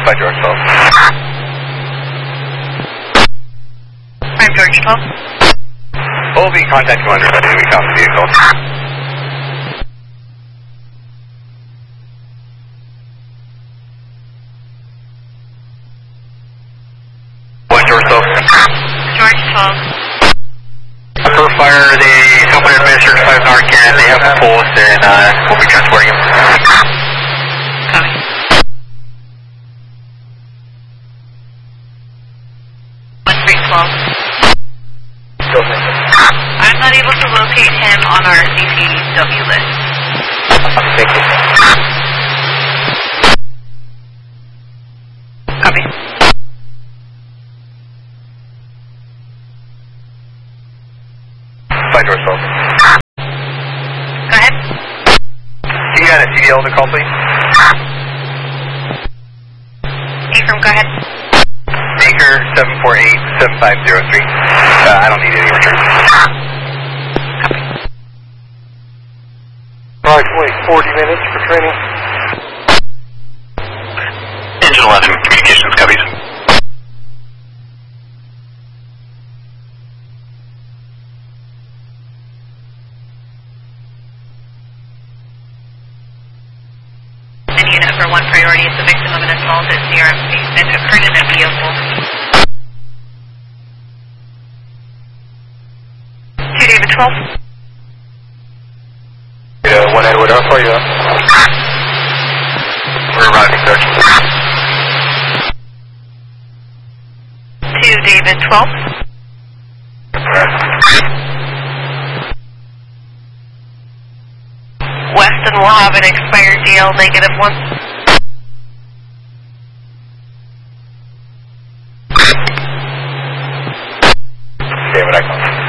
5 George 12. 5 George 12. We'll be contacting you under we found the vehicle. 1 George 12. George 12. For fire, they someone administered 5 Narcan, they have a pulse, and we'll be transporting him. Copy. I'm not able to locate him on our CCW list. Thank you. Copy. Fine, George 12. Go ahead. You got a CDL on the call, please? Affirm, go ahead. Maker 748-7503. I don't need any return. Copy. Approximately 40 minutes for training. Engine 11, communications copies. And unit for 1 priority is the victim of an assault at CRMC and occurred in a vehicle. 2 David 12. 1 Edward, how far are you up? We're arriving, sir. 2 David 12. Weston will have an expired DL -1. David, I come.